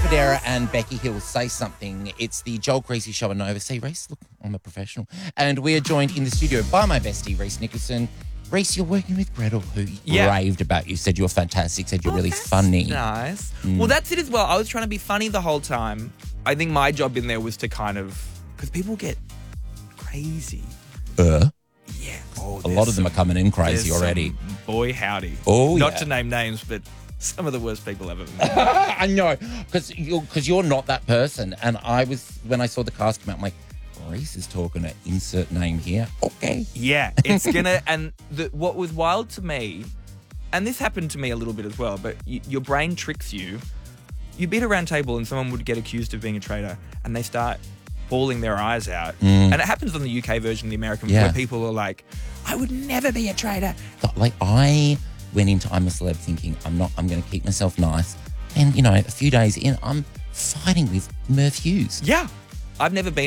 Federa and Becky Hill Say Something. It's the Joel Creasy Show on Nova. See, Reese, look, I'm a professional. And we are joined in the studio by my bestie, Reese Nicholson. Reese, you're working with Gretel, who raved about you, said you were fantastic, said you're really funny. Nice. Well, that's it as well. I was trying to be funny the whole time. I think my job in there was to kind of, because people get crazy. Yeah. Oh, a lot of them are coming in crazy already. Boy, howdy. Oh, Not to name names, but some of the worst people ever. I know, because you're not that person. And when I saw the cast come out, I'm like, Reese is talking to insert name here. Okay. Yeah, it's gonna, and what was wild to me, and this happened to me a little bit as well, but your brain tricks you. You'd be at a round table and someone would get accused of being a traitor and they start bawling their eyes out. And it happens on the UK version, the American, where people are like, I would never be a traitor. Like, I went into I'm a Celeb thinking I'm going to keep myself nice. And, a few days in, I'm fighting with Murph Hughes. Yeah. I've never been